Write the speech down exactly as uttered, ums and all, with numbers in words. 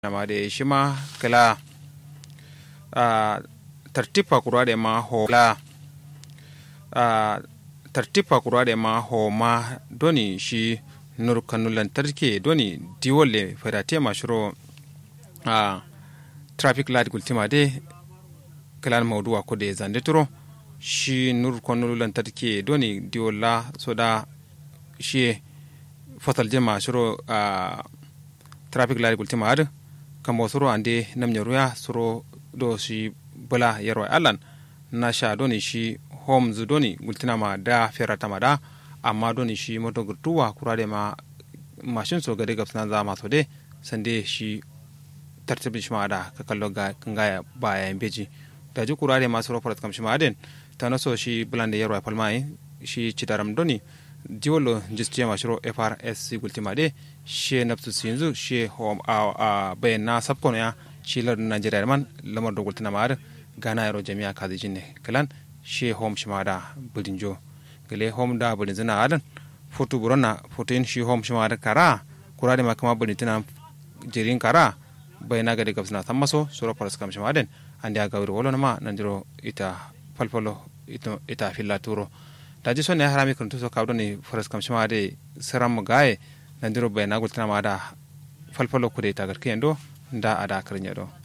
ma de shima kala a tartipa kurwa de ma ho la a tartipa kurwa de ma ho ma doni shi nur kanulan tarke doni diwolle fadate ma shiro a traffic light gultima de kala mawduwa ko de zande turo shi nur kanulan tarke doni diwolla soda shi fatal jema shiro a traffic light gultima ad kamo suro ande namnyaruya suro do shi bula yarwa alan na sha doni shi homes doni gultina ma da ferata ma da amma doni shi moto gurtuwa kurade ma mashin so gade gabsana za ma so de sande shi tartibi shi ma da ka kallo ga kangaya baya beji da ji kurade ma suro farat kam shi ma den tana so shi bulande yarwa palmai shi cidaram doni diwolo jistiya ma shiro F R S gultima de she napsu sinzu she home a bayan na sabkon ya shi lar Najeriya man lamar da gultina ma gana yaro jami'a kazi jinne kalan she home shima da budinjo gele home da budin zina adan foto burona foto shi home shima da kara kurade ma kama budin tana jirin kara bayana ga de gabsna sammaso sura faras kam shima den andi aga wuro wolo ma nanjiro ita falfalo ita ita filaturo daji sonne harami kun to kawdo ni faras kam shima de saram gaye nanjiro bayana gultina ma da falfalo kude tagar kendo nda ada karnya do